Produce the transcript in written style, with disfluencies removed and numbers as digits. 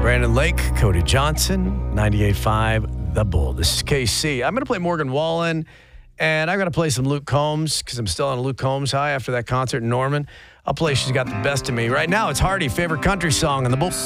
Brandon Lake, Cody Johnson, 98.5 The Bull. This is KC. I'm going to play Morgan Wallen, and I'm going to play some Luke Combs because I'm still on a Luke Combs high after that concert in Norman. I'll play She's Got the Best of Me. Right now, it's Hardy, favorite country song on The Bull.